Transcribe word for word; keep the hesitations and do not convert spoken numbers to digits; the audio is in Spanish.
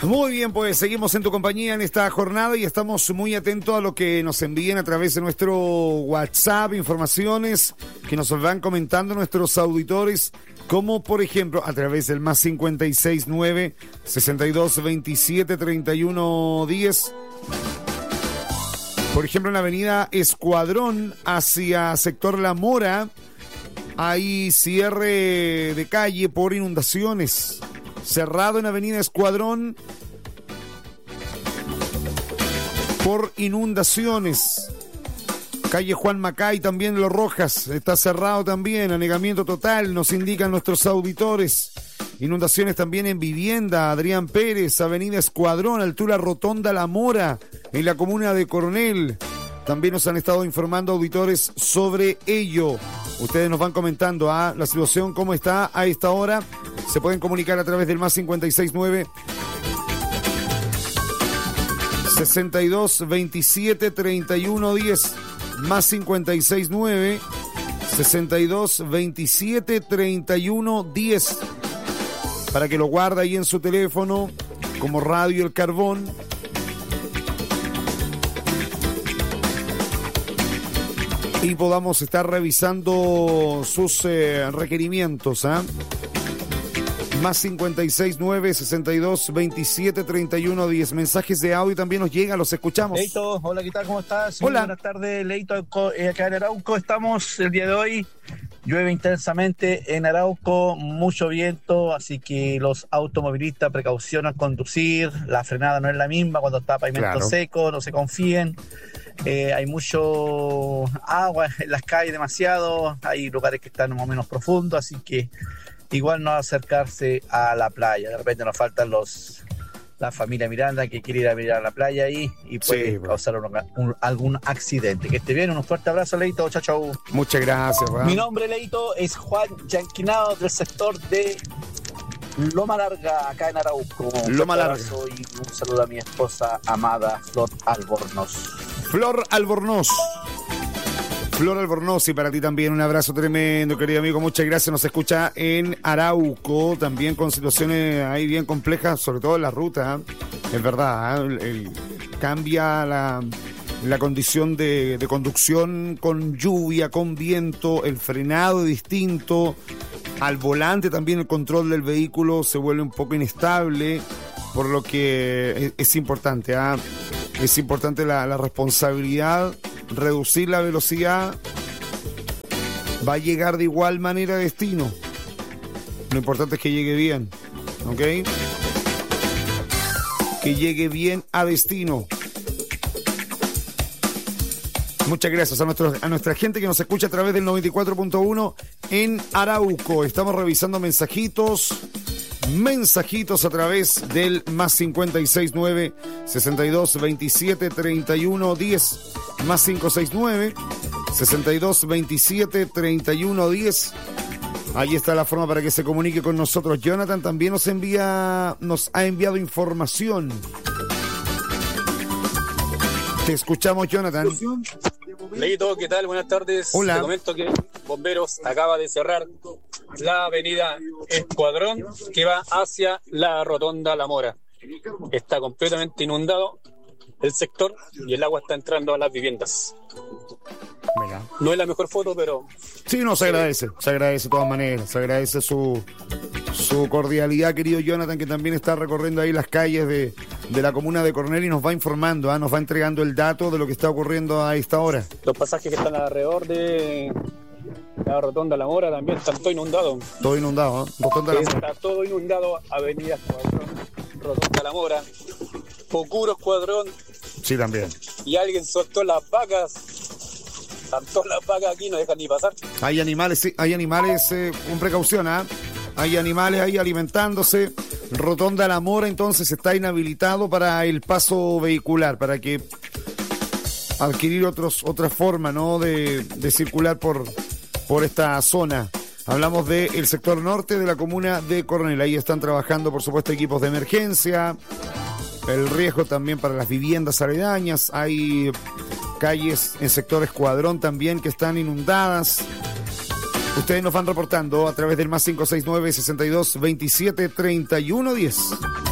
Muy bien, pues seguimos en tu compañía en esta jornada y estamos muy atentos a lo que nos envíen a través de nuestro WhatsApp, informaciones que nos van comentando nuestros auditores, como por ejemplo a través del más cincuenta y seis nueve, sesenta y dos veintisiete, treinta y uno diez. Por ejemplo, en la avenida Escuadrón hacia sector La Mora hay cierre de calle por inundaciones. Cerrado en avenida Escuadrón por inundaciones. Calle Juan Macay, también Los Rojas, está cerrado también, anegamiento total, nos indican nuestros auditores. Inundaciones también en vivienda, Adrián Pérez, avenida Escuadrón, altura Rotonda La Mora, en la comuna de Coronel. También nos han estado informando auditores sobre ello. Ustedes nos van comentando a la situación, cómo está a esta hora. Se pueden comunicar a través del más cincuenta y seis nueve, sesenta y dos veintisiete, treinta y uno diez. Más cincuenta y seis nueve, sesenta y dos veintisiete, treinta y uno diez. Para que lo guarde ahí en su teléfono como Radio El Carbón. Y podamos estar revisando sus eh, requerimientos, ¿ah? ¿eh? Más cincuenta y seis nueve, sesenta y dos veintisiete, treinta y uno diez. Mensajes de audio también nos llegan, los escuchamos. Leito, hola, ¿qué tal? ¿Cómo estás? Hola. Muy buenas tardes, Leito. Acá en Arauco estamos el día de hoy. Llueve intensamente en Arauco, mucho viento, así que los automovilistas precaución al conducir. La frenada no es la misma cuando está pavimento Claro. seco, no se confíen. Eh, hay mucho agua en las calles, demasiado. Hay lugares que están más o menos profundos, así que igual no acercarse a la playa. De repente nos faltan los la familia Miranda que quiere ir a mirar a la playa ahí y puede Sí, bueno. causar un, un, algún accidente. Que esté bien, un fuerte abrazo, Leito. Chao, chao. Muchas gracias, ¿verdad? Mi nombre, Leito, es Juan Yanquinado del sector de Loma Larga, acá en Arauco. Un Loma fuerte Larga. abrazo y un saludo a mi esposa amada, Flor Albornoz. Flor Albornoz. Flor Albornoz, y para ti también un abrazo tremendo, querido amigo. Muchas gracias. Nos escucha en Arauco, también con situaciones ahí bien complejas, sobre todo en la ruta. ¿eh? Es verdad, ¿eh? el, el, cambia la, la condición de, de conducción con lluvia, con viento, el frenado distinto. Al volante también el control del vehículo se vuelve un poco inestable, por lo que es, es importante, ¿eh? es importante la, la responsabilidad. Reducir la velocidad, va a llegar de igual manera a destino. Lo importante es que llegue bien, ¿ok? Que llegue bien a destino. Muchas gracias a, nuestro, a nuestra gente que nos escucha a través del noventa y cuatro punto uno en Arauco. Estamos revisando mensajitos. Mensajitos a través del más cincuenta y seis nueve, sesenta y dos veintisiete, treinta y uno diez. Más cincuenta y seis nueve, sesenta y dos veintisiete, treinta y uno diez. Ahí está la forma para que se comunique con nosotros. Jonathan también nos envía, nos ha enviado información. Te escuchamos, Jonathan. Leito, ¿qué tal? Buenas tardes. Hola. Te comento que Bomberos acaba de cerrar la avenida Escuadrón que va hacia la Rotonda La Mora. Está completamente inundado el sector y el agua está entrando a las viviendas. Mira. No es la mejor foto, pero... Sí, no, se agradece, se agradece de todas maneras, se agradece su, su cordialidad, querido Jonathan, que también está recorriendo ahí las calles de, de la comuna de Coronel y nos va informando, ¿eh? nos va entregando el dato de lo que está ocurriendo a esta hora. Los pasajes que están alrededor de la Rotonda La Mora también están todo inundados. Todo inundado, ¿eh? Rotonda La Mora. Está todo inundado, Avenida Escuadrón, Rotonda La Mora, Pocuro Escuadrón, Sí, también. y alguien soltó las vacas. Están todas las vacas aquí, no dejan ni pasar. Hay animales, sí, hay animales eh, con precaución, ¿ah? ¿eh? Hay animales ahí alimentándose. Rotonda La Mora entonces está inhabilitado para el paso vehicular, para que adquirir otros, otra forma, ¿no? de, de circular por, por esta zona. Hablamos del sector norte de la comuna de Coronel. Ahí están trabajando, por supuesto, equipos de emergencia. El riesgo también para las viviendas aledañas. Hay calles en sector Escuadrón también que están inundadas. Ustedes nos van reportando a través del más cinco seis nueve, sesenta y dos veintisiete, treinta y uno diez.